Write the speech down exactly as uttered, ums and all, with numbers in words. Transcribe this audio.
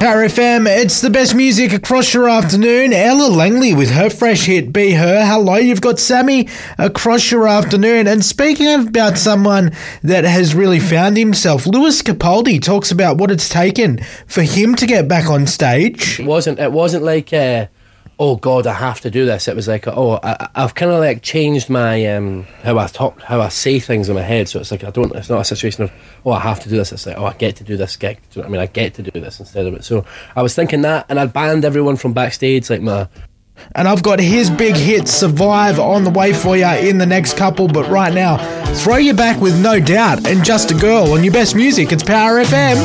Power F M, it's the best music across your afternoon. Ella Langley with her fresh hit, Be Her. Hello, you've got Sammy across your afternoon. And speaking about someone that has really found himself, Lewis Capaldi talks about what it's taken for him to get back on stage. It wasn't, it wasn't like, uh, oh God, I have to do this. It was like, oh, I, I've kind of like changed my, um, how I talk, how I say things in my head. So it's like, I don't, it's not a situation of, oh, I have to do this. It's like, oh, I get to do this gig. Do you know what I mean? I get to do this instead of it. So I was thinking that, and I'd banned everyone from backstage, like my... And I've got his big hit, Survive, on the way for you in the next couple. But right now, throw you back with No Doubt and Just a Girl on your best music. It's Power F M.